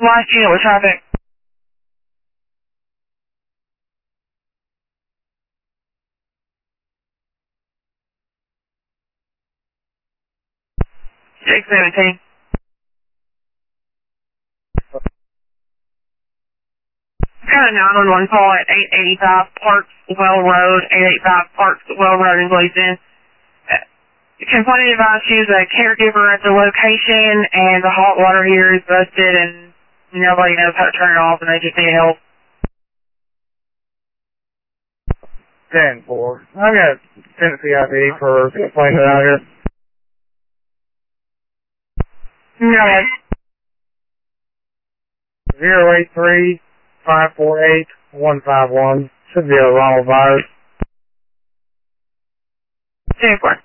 Last unit with traffic. Six 17. Got a 911 call at 885 Parkswell Road. 885 Parkswell Road in Gleason. Complaining about she's a caregiver at the location and the hot water heater is busted and nobody knows how to turn it off and they just need help. 10-4. I got Tennessee ID for complaint out here. No. 083-548-151. Should be a Ronald virus. 10-4.